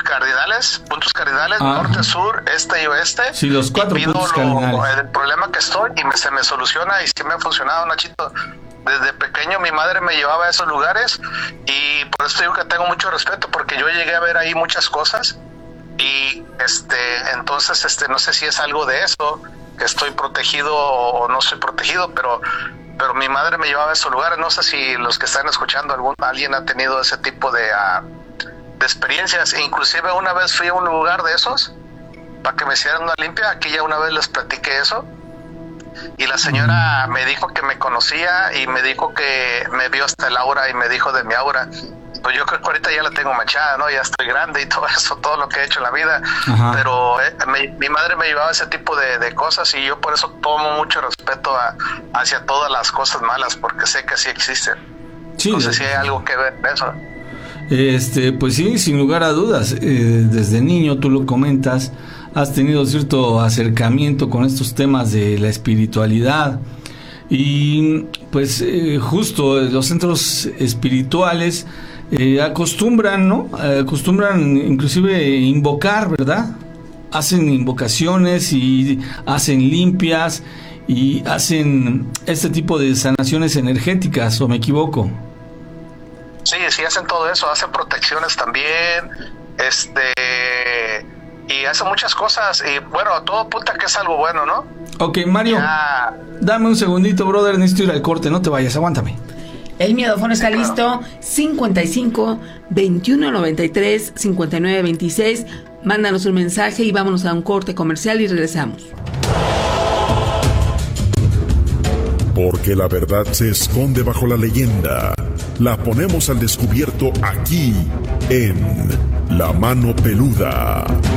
puntos cardinales, norte, sur, este y oeste. Sí, los 4 puntos cardinales. El problema que estoy y se me soluciona, y sí me ha funcionado, Nachito. Desde pequeño mi madre me llevaba a esos lugares, y por eso digo que tengo mucho respeto, porque yo llegué a ver ahí muchas cosas, y entonces no sé si es algo de eso, que estoy protegido o no estoy protegido, pero mi madre me llevaba a esos lugares. No sé si los que están escuchando, alguien ha tenido ese tipo de experiencias. Inclusive una vez fui a un lugar de esos para que me hicieran una limpia. Aquí ya una vez les platiqué eso, y la señora me dijo que me conocía y me dijo que me vio hasta el aura y me dijo de mi aura. Pues yo creo que ahorita ya la tengo manchada, ¿no? Ya estoy grande y todo eso, todo lo que he hecho en la vida. Ajá. Pero mi madre me llevaba ese tipo de cosas, y yo por eso tomo mucho respeto hacia todas las cosas malas, porque sé que sí existen. Sí, no sé si hay algo que ver en eso. Pues sí, sin lugar a dudas. Desde niño, tú lo comentas, has tenido cierto acercamiento con estos temas de la espiritualidad. Y pues justo los centros espirituales acostumbran, ¿no? Acostumbran inclusive invocar, ¿verdad? Hacen invocaciones y hacen limpias y hacen este tipo de sanaciones energéticas, ¿o me equivoco? Sí, hacen todo eso, hacen protecciones también, y hacen muchas cosas, y bueno, todo apunta que es algo bueno, ¿no? Ok, Mario, dame un segundito, brother, necesito ir al corte, no te vayas, aguántame. El miedófono está listo, 55 21 93 59 26. Mándanos un mensaje y vámonos a un corte comercial y regresamos. Porque la verdad se esconde bajo la leyenda. La ponemos al descubierto aquí en La Mano Peluda.